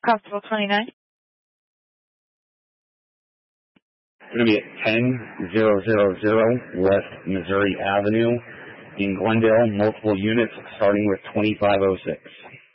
Constable 29. Going to be at 10000 West Missouri Avenue in Glendale, multiple units starting with 2506.